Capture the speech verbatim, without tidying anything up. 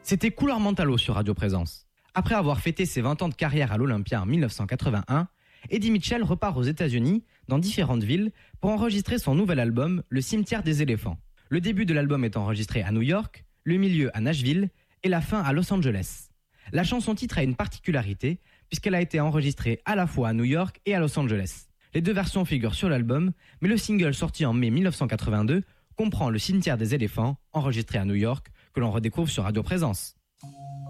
C'était Couleur Mentalo sur Radio Présence. Après avoir fêté ses vingt ans de carrière à l'Olympia en dix-neuf cent quatre-vingt-un, Eddie Mitchell repart aux États-Unis, dans différentes villes, pour enregistrer son nouvel album, Le Cimetière des éléphants. Le début de l'album est enregistré à New York, le milieu à Nashville et la fin à Los Angeles. La chanson-titre a une particularité, puisqu'elle a été enregistrée à la fois à New York et à Los Angeles. Les deux versions figurent sur l'album, mais le single sorti en mai dix-neuf cent quatre-vingt-deux comprend Le Cimetière des éléphants, enregistré à New York, que l'on redécouvre sur Radio Présence.